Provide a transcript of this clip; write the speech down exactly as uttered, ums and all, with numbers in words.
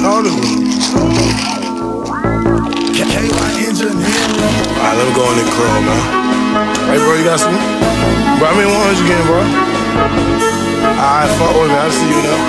All the Alright, let me go in the club, man. Hey, bro, you got some? Bro, I mean, one hundred again, bro. Alright, fuck with me. I'll see you now.